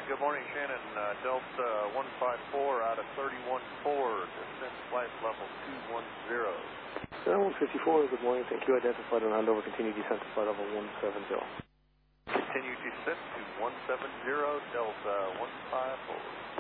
Good morning, Shannon. Delta 154 out of 31-4, descent flight level 210. 154, good morning. Thank you. Identified on handover. Continue descent to flight level 170. Continue descent to 170, Delta 154.